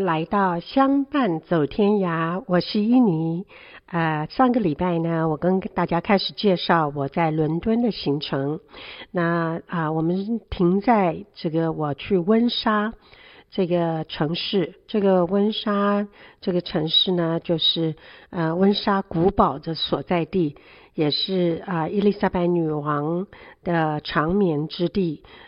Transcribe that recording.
来到相伴走天涯，我是伊妮。上个礼拜呢，我跟大家开始介绍我在伦敦的行程。那我们停在这个我去温莎这个城市，这个温莎这个城市呢，就是温莎古堡的所在地，也是伊丽莎白女王的长眠之地。